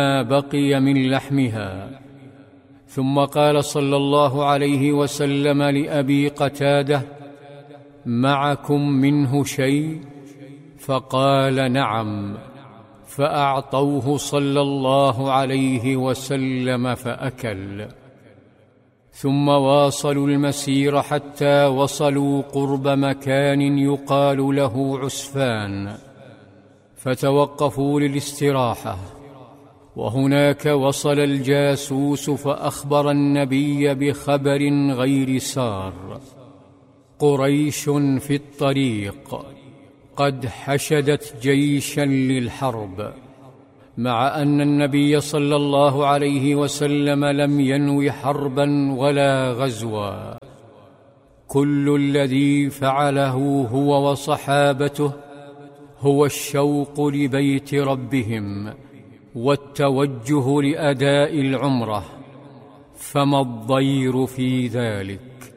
ما بقي من لحمها. ثم قال صلى الله عليه وسلم لأبي قتادة: معكم منه شيء؟ فقال: نعم. فأعطوه صلى الله عليه وسلم فأكل. ثم واصلوا المسير حتى وصلوا قرب مكان يقال له عسفان، فتوقفوا للاستراحة. وهناك وصل الجاسوس فأخبر النبي بخبر غير سار: قريش في الطريق، قد حشدت جيشا للحرب، مع أن النبي صلى الله عليه وسلم لم ينو حربا ولا غزوا. كل الذي فعله هو وصحابته هو الشوق لبيت ربهم والتوجه لأداء العمرة، فما الضير في ذلك؟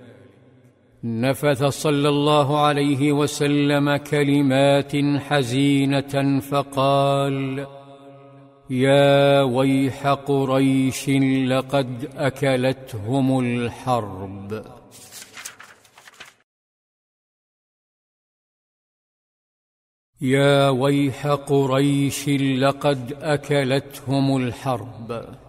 نفث صلى الله عليه وسلم كلمات حزينة فقال: يا ويح قريش لقد أكلتهم الحرب. يا ويح قريش لقد أكلتهم الحرب.